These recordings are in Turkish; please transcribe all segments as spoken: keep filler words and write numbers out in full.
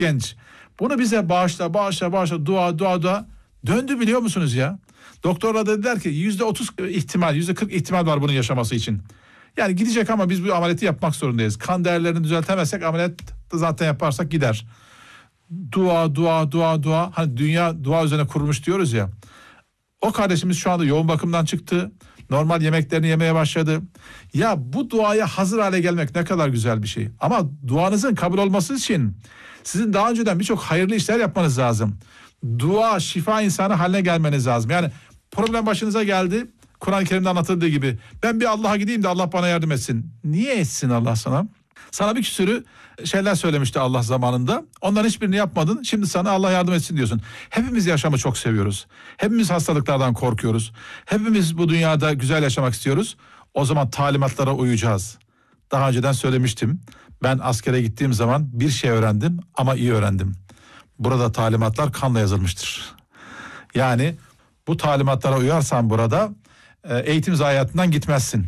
genç. Bunu bize bağışla bağışla bağışla dua dua dua döndü biliyor musunuz ya? Doktorlar da dediler ki yüzde otuz ihtimal, yüzde kırk ihtimal var bunun yaşaması için. Yani gidecek ama biz bu ameliyatı yapmak zorundayız. Kan değerlerini düzeltemezsek ameliyat da zaten yaparsak gider. Dua dua dua dua, hani dünya dua üzerine kurulmuş diyoruz ya. O kardeşimiz şu anda yoğun bakımdan çıktı. Normal yemeklerini yemeye başladı. Ya bu duaya hazır hale gelmek ne kadar güzel bir şey. Ama duanızın kabul olması için sizin daha önceden birçok hayırlı işler yapmanız lazım. Dua şifa insanı haline gelmeniz lazım. Yani problem başınıza geldi. Kur'an-ı Kerim'de anlatıldığı gibi ben bir Allah'a gideyim de Allah bana yardım etsin. Niye etsin Allah sana? Sana bir sürü şeyler söylemişti Allah zamanında. Onların hiçbirini yapmadın. Şimdi sana Allah yardım etsin diyorsun. Hepimiz yaşamı çok seviyoruz. Hepimiz hastalıklardan korkuyoruz. Hepimiz bu dünyada güzel yaşamak istiyoruz. O zaman talimatlara uyacağız. Daha önceden söylemiştim. Ben askere gittiğim zaman bir şey öğrendim ama iyi öğrendim. Burada talimatlar kanla yazılmıştır. Yani bu talimatlara uyarsan burada eğitim zayiatından gitmezsin.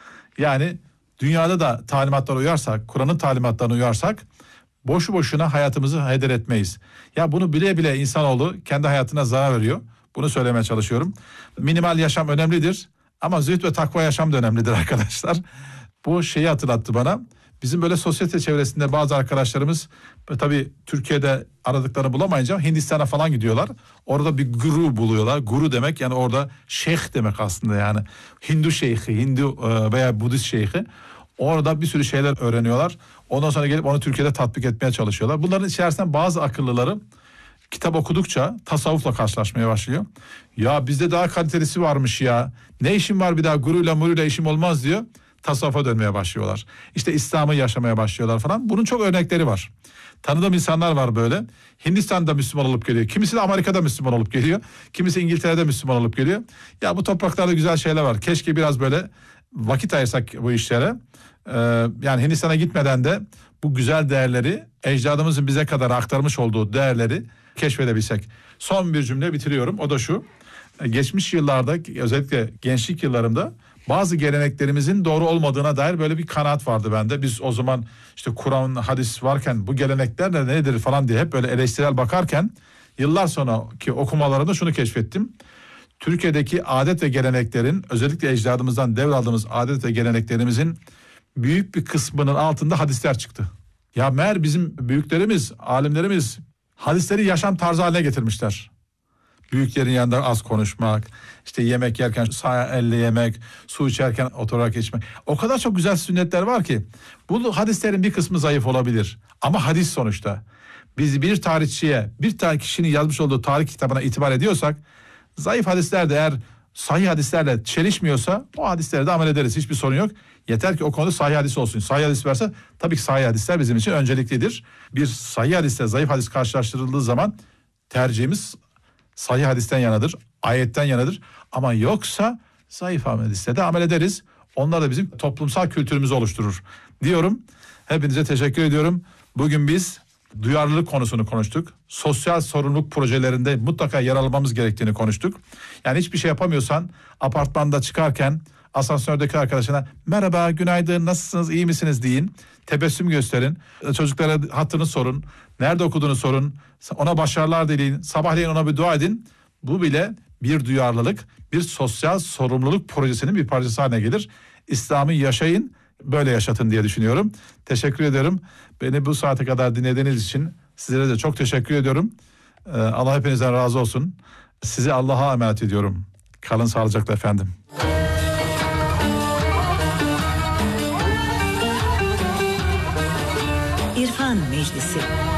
Yani dünyada da talimatlara uyarsak, Kur'an'ın talimatlarına uyarsak boşu boşuna hayatımızı heder etmeyiz. Ya bunu bile bile insanoğlu kendi hayatına zarar veriyor. Bunu söylemeye çalışıyorum. Minimal yaşam önemlidir ama zühd ve takva yaşam da önemlidir arkadaşlar. Bu şeyi hatırlattı bana. Bizim böyle sosyete çevresinde bazı arkadaşlarımız tabii Türkiye'de aradıklarını bulamayınca Hindistan'a falan gidiyorlar. Orada bir guru buluyorlar. Guru demek yani orada şeyh demek aslında yani. Hindu şeyhi, Hindu veya Budist şeyhi. Orada bir sürü şeyler öğreniyorlar. Ondan sonra gelip onu Türkiye'de tatbik etmeye çalışıyorlar. Bunların içerisinden bazı akıllıları kitap okudukça tasavvufla karşılaşmaya başlıyor. Ya bizde daha kalitelisi varmış ya. Ne işim var bir daha guruyla muruyla işim olmaz diyor. Tasavvufa dönmeye başlıyorlar. İşte İslam'ı yaşamaya başlıyorlar falan. Bunun çok örnekleri var. Tanıdığım insanlar var böyle. Hindistan'da Müslüman olup geliyor. Kimisi de Amerika'da Müslüman olup geliyor. Kimisi İngiltere'de Müslüman olup geliyor. Ya bu topraklarda güzel şeyler var. Keşke biraz böyle vakit ayırsak bu işlere. Ee, yani Hindistan'a gitmeden de bu güzel değerleri, ecdadımızın bize kadar aktarmış olduğu değerleri keşfedebilsek. Son bir cümle bitiriyorum. O da şu. Geçmiş yıllarda özellikle gençlik yıllarımda bazı geleneklerimizin doğru olmadığına dair böyle bir kanaat vardı bende. Biz o zaman işte Kur'an, hadis varken bu gelenekler de nedir falan diye hep böyle eleştirel bakarken yıllar sonraki okumalarımda şunu keşfettim. Türkiye'deki adet ve geleneklerin özellikle ecdadımızdan devraldığımız adet ve geleneklerimizin büyük bir kısmının altında hadisler çıktı. Ya meğer bizim büyüklerimiz, alimlerimiz hadisleri yaşam tarzı haline getirmişler. Büyüklerin yanında az konuşmak, işte yemek yerken sağ elle yemek, su içerken oturarak içmek. O kadar çok güzel sünnetler var ki bu hadislerin bir kısmı zayıf olabilir. Ama hadis sonuçta. Biz bir tarihçiye, bir tane kişinin yazmış olduğu tarih kitabına itibar ediyorsak, zayıf hadisler de eğer sahih hadislerle çelişmiyorsa o hadislere de amel ederiz. Hiçbir sorun yok. Yeter ki o konuda sahih hadis olsun. Sahih hadis varsa tabii ki sahih hadisler bizim için önceliklidir. Bir sahih hadisle zayıf hadis karşılaştırıldığı zaman tercihimiz sahih hadisten yanadır, ayetten yanadır. Ama yoksa zayıf hadisle de amel ederiz. Onlar da bizim toplumsal kültürümüzü oluşturur diyorum. Hepinize teşekkür ediyorum. Bugün biz duyarlılık konusunu konuştuk. Sosyal sorumluluk projelerinde mutlaka yer almamız gerektiğini konuştuk. Yani hiçbir şey yapamıyorsan apartmanda çıkarken asansördeki arkadaşına merhaba, günaydın, nasılsınız, iyi misiniz deyin. Tebessüm gösterin. Çocuklara hatırını sorun. Nerede okuduğunu sorun. Ona başarılar dileyin. Sabahleyin ona bir dua edin. Bu bile bir duyarlılık, bir sosyal sorumluluk projesinin bir parçası haline gelir. İslam'ı yaşayın, böyle yaşatın diye düşünüyorum. Teşekkür ediyorum. Beni bu saate kadar dinlediğiniz için sizlere de çok teşekkür ediyorum. Ee, Allah hepinizden razı olsun. Sizi Allah'a emanet ediyorum. Kalın sağlıcakla efendim. İrfan Meclisi.